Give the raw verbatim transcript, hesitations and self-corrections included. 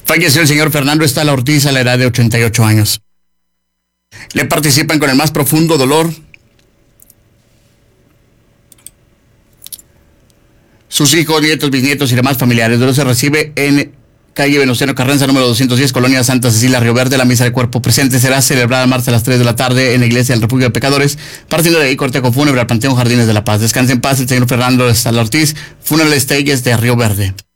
Falleció el señor Fernando Estala Ortiz a la edad de ochenta y ocho años. Le participan con el más profundo dolor sus hijos, nietos, bisnietos y demás familiares. El dolor se recibe en calle Venustiano Carranza, número doscientos diez, Colonia Santa Cecilia, Río Verde. La misa de cuerpo presente será celebrada el martes a las tres de la tarde en la iglesia del Refugio de Pecadores. Partiendo de ahí, cortejo fúnebre al Panteón Jardines de la Paz. Descanse en paz el señor Fernando Estala Ortiz, Funeral Stages de Río Verde.